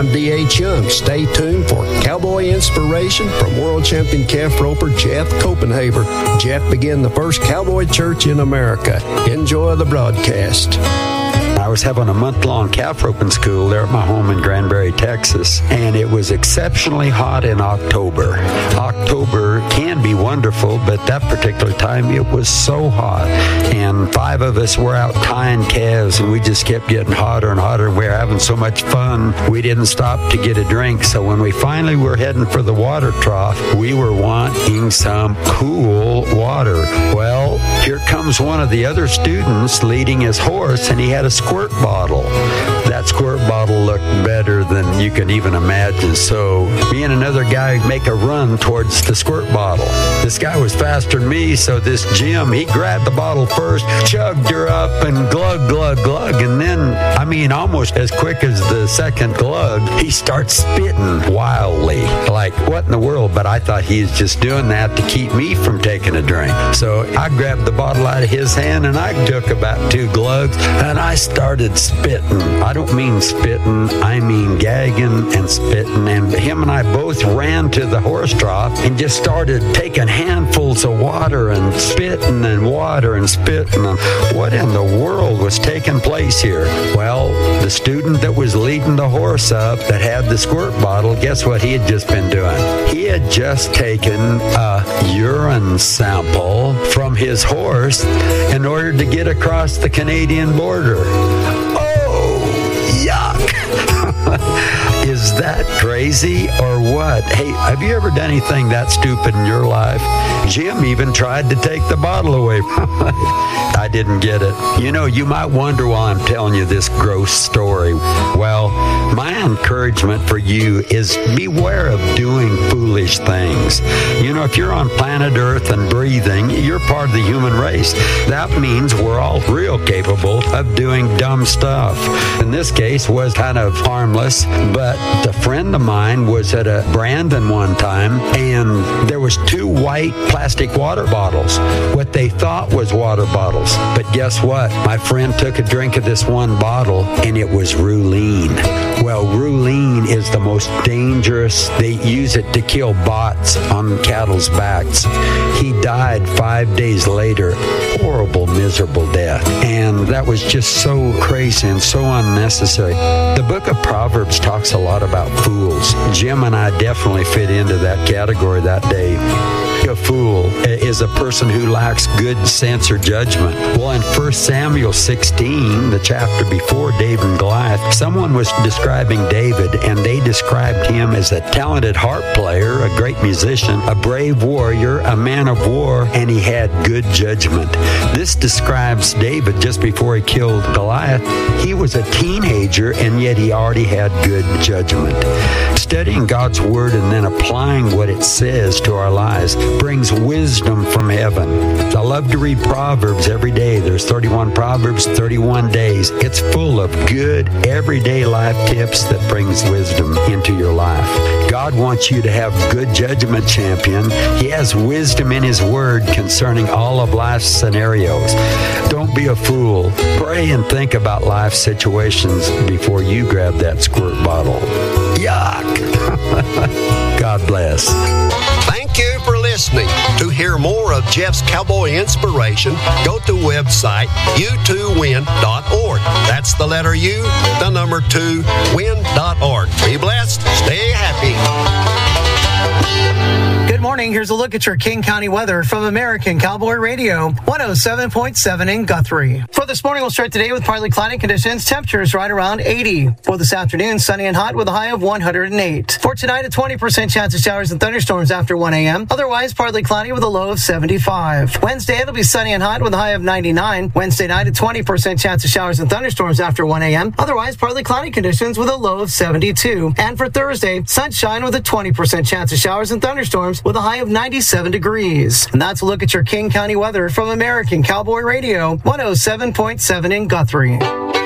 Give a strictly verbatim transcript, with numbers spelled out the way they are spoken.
I'm D H Young. Stay tuned for Cowboy Inspiration from world champion calf roper Jeff Copenhaver. Jeff began the first cowboy church in America. Enjoy the broadcast. I was having a month-long calf roping school there at my home in Granbury, Texas, and it was exceptionally hot in October. October can be wonderful, but that particular time it was so hot, and five of us were out tying calves, and we just kept getting hotter and hotter, and we were having so much fun, we didn't stop to get a drink. So when we finally were heading for the water trough, we were wanting some cool water. Well, here comes one of the other students leading his horse, and he had a squirt bottle. That squirt bottle looked better than you can even imagine. So me and another guy make a run towards the squirt bottle. This guy was faster than me, so this Jim, he grabbed the bottle first, chugged her up, and glug, glug, glug. And then, I mean, almost as quick as the second glug, he starts spitting wildly. Like, what in the world? But I thought he was just doing that to keep me from taking a drink. So I grabbed the bottle out of his hand, and I took about two glugs, and I started spitting. I don't mean spitting, I mean gagging and spitting. And him and I both ran to the horse trough and just started taking handfuls of water and spitting and water and spitting. And what in the world was taking place here? Well, the student that was leading the horse up that had the squirt bottle, guess what he had just been doing? He had just taken a urine sample from his horse in order to get across the Canadian border. Oh, yuck. Is that crazy or what? Hey, have you ever done anything that stupid in your life? Jim even tried to take the bottle away from it. I didn't get it. You know, you might wonder why I'm telling you this gross story. Well, my encouragement for you is beware of doing foolish things. You know, if you're on planet Earth and breathing, you're part of the human race. That means we're all real capable of doing dumb stuff. In this case, was kind of harmless, but a friend of mine was at a Brandon one time, and there was two white plastic water bottles, what they thought was water bottles. But guess what? My friend took a drink of this one bottle, and it was Ruline. Well, Ruline is the most dangerous. They use it to kill bots on cattle's backs. He died five days later. Horrible, miserable death. And that was just so crazy and so unnecessary. The book of Proverbs talks a lot about fools. Jim and I definitely fit into that category that day. A fool is a person who lacks good sense or judgment. Well, in First Samuel sixteen, the chapter before David and Goliath, someone was describing David, and they described him as a talented harp player, a great musician, a brave warrior, a man of war, and he had good judgment. This describes David just before he killed Goliath. He was a teenager, and yet he already had good judgment. Studying God's Word and then applying what it says to our lives brings wisdom from heaven. I love to read Proverbs every day. There's thirty-one Proverbs, thirty-one days. It's full of good, everyday life tips that brings wisdom into your life. God wants you to have good judgment, champion. He has wisdom in His Word concerning all of life's scenarios. Don't be a fool. Pray and think about life situations before you grab that squirt bottle. Yuck! God bless. Thank you for listening. To hear more of Jeff's Cowboy Inspiration, go to website u two win dot org. That's the letter U, the number two, win dot org. Be blessed. Stay happy. Good morning. Here's a look at your King County weather from American Cowboy Radio, one oh seven point seven in Guthrie. For this morning, we'll start today with partly cloudy conditions. Temperatures right around eighty. For this afternoon, sunny and hot with a high of one hundred eight. For tonight, a twenty percent chance of showers and thunderstorms after one a.m. Otherwise, partly cloudy with a low of seventy-five. Wednesday, it'll be sunny and hot with a high of ninety-nine. Wednesday night, a twenty percent chance of showers and thunderstorms after one a.m. Otherwise, partly cloudy conditions with a low of seventy-two. And for Thursday, sunshine with a twenty percent chance of showers and thunderstorms with a high of ninety-seven degrees. And that's a look at your King County weather from American Cowboy Radio, one oh seven point seven in Guthrie.